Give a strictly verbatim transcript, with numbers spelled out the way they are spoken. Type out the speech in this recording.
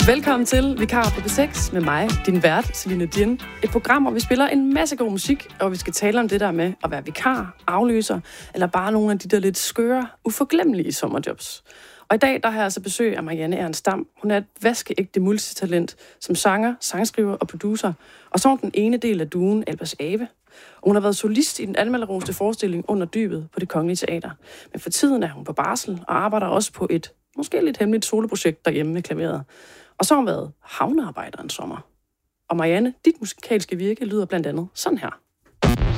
Velkommen til Vikar på B seks med mig, din vært, Celine Dien. Et program, hvor vi spiller en masse god musik, og vi skal tale om det der med at være vikar, afløser, eller bare nogle af de der lidt skøre, uforglemmelige sommerjobs. Og i dag der har jeg altså besøg af Marianne Ernst Dam. Hun er et vaskeægte multitalent som sanger, sangskriver og producer. Og så er hun den ene del af duoen Albers Ave. Og hun har været solist i den anmelderroste forestilling Under Dybet på Det Kongelige Teater. Men for tiden er hun på barsel og arbejder også på et måske lidt hemmeligt soloprojekt derhjemme med klaveret. Og så har hun været havnearbejder en sommer. Og Marianne, dit musikalske virke lyder blandt andet sådan her.